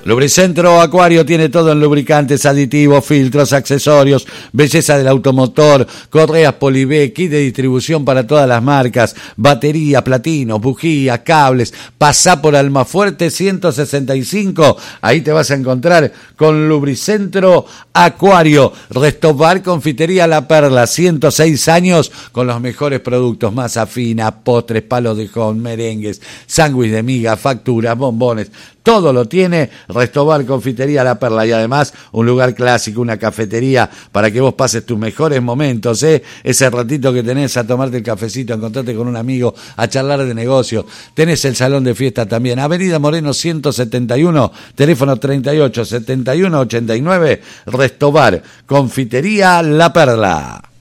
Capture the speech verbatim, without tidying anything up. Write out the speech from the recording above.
Lubricentro Acuario tiene todo en lubricantes, aditivos, filtros, accesorios, belleza del automotor, correas Polibé, kit de distribución para todas las marcas, batería, platino, bujías, cables. Pasá por Almafuerte ciento sesenta y cinco, ahí te vas a encontrar con Lubricentro Acuario. Restobar Confitería La Perla, ciento seis años con los mejores productos, masa fina, postres, palos de jón, merengues, sándwich de miga, facturas, bombones. Todo lo tiene Restobar Confitería La Perla, y además un lugar clásico, una cafetería para que vos pases tus mejores momentos, ¿eh? Ese ratito que tenés a tomarte el cafecito, a encontrarte con un amigo, a charlar de negocio. Tenés el salón de fiesta también. Avenida Moreno ciento setenta y uno, teléfono treinta y ocho, setenta y uno, ochenta y nueve, Restobar Confitería La Perla.